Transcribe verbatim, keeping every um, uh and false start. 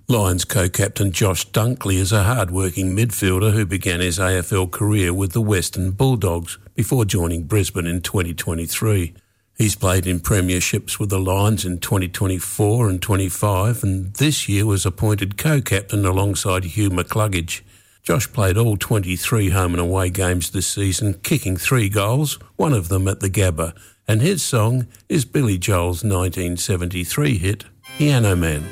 Lions co-captain Josh Dunkley is a hard-working midfielder who began his A F L career with the Western Bulldogs before joining Brisbane in twenty twenty-three. He's played in premierships with the Lions in twenty twenty-four and twenty-five, and this year was appointed co-captain alongside Hugh McCluggage. Josh played all twenty-three home and away games this season, kicking three goals, one of them at the Gabba, and his song is Billy Joel's nineteen seventy-three hit, Piano Man.